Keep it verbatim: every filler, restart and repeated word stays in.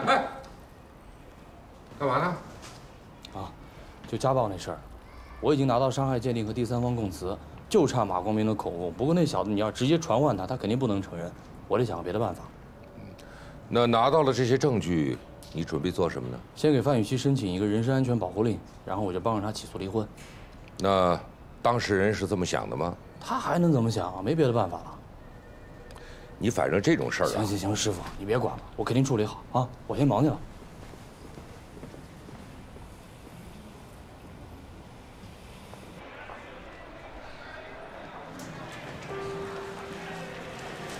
哎，干嘛呢？ 啊，就家暴那事儿，我已经拿到伤害鉴定和第三方供词，就差马光明的口供。不过那小子你要直接传唤他，他肯定不能承认。我得想个别的办法。 那拿到了这些证据，你准备做什么呢？ 先给范雨琦申请一个人身安全保护令，然后我就帮着他起诉离婚。 那当事人是这么想的吗？ 他还能怎么想啊？没别的办法了。 你反正这种事儿啊， 行行行，师傅你别管了，我肯定处理好啊。我先忙去了。